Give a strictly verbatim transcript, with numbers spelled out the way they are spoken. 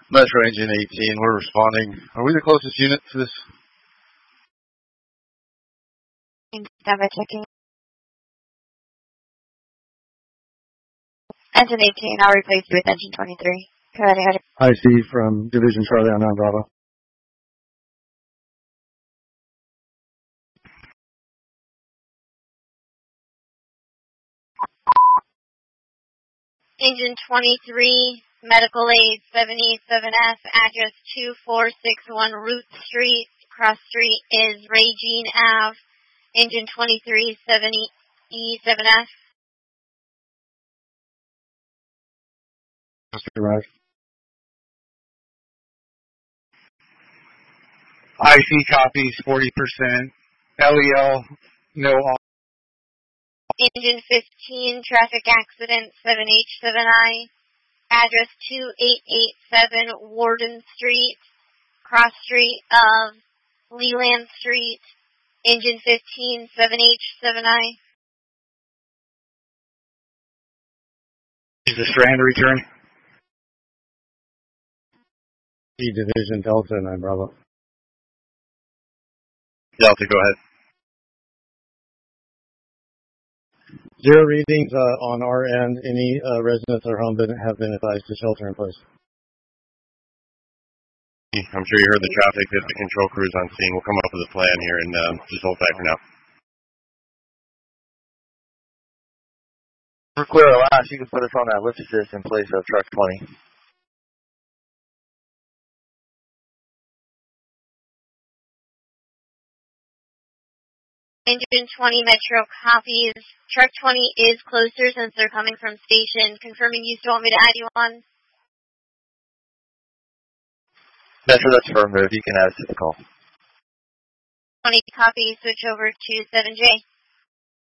Metro Engine eighteen, we're responding. Are we the closest unit to this? Standby checking. Engine eighteen, I'll replace you with engine twenty-three. Go ahead, ahead. I C from Division Charlie on nine Bravo. Engine twenty-three, medical aid seven E seven F, address two four six one Root Street. Cross street is Regine Ave. Engine twenty-three, seven E seven F. Right. I C copies forty percent. L E L, no. Engine fifteen, traffic accident seven H seven I. Address two eight eight seven Warden Street. Cross street of Leland Street. Engine fifteen, seven H seven I. Is the Strand return? E Division Delta nine Bravo. Delta, go ahead. Zero readings uh, on our end. Any uh, residents at home been, have been advised to shelter in place. I'm sure you heard the traffic that the control crew's on scene. We'll come up with a plan here and um, just hold tight for now. For clear last, you can put us on that lift assist in place of truck twenty. Engine twenty Metro copies. Truck twenty is closer since they're coming from station. Confirming you still want me to add you on? Metro, that's affirmative. You can add us to the call. twenty copies. Switch over to seven J.